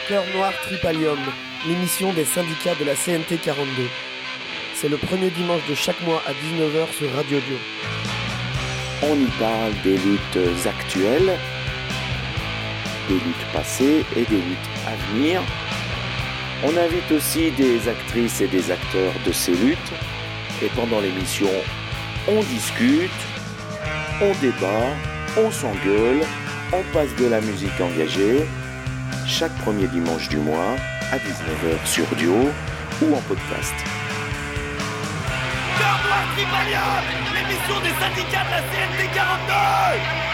Cœur Noir Tripalium, l'émission des syndicats de la CNT 42. C'est le premier dimanche de chaque mois à 19h sur Radio Lyon. On y parle des luttes actuelles, des luttes passées et des luttes à venir. On invite aussi des actrices et des acteurs de ces luttes. Et pendant l'émission, on discute, on débat, on s'engueule, on passe de la musique engagée. Chaque premier dimanche du mois à 19h sur Duo ou en podcast. Cœur Noir Tripalium, l'émission des syndicats de la CNT 42.